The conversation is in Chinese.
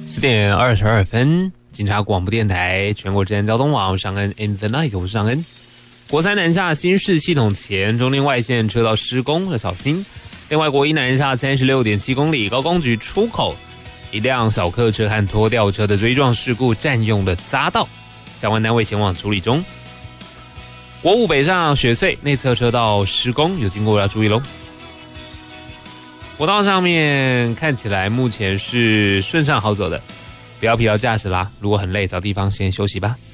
10:22，警察广播电台全国之间交通网上恩 In the Night， 我是尚恩。国三南下新市系统前中间外线车道施工，要小心。另外国一南下36.7公里高工局出口，一辆小客车和拖吊车的追撞事故占用了匝道，相关单位前往处理中。国五北上雪隧内侧车道施工，有经过要注意咯。国道上面看起来目前是顺畅好走的，不要疲劳驾驶啦，如果很累找地方先休息吧。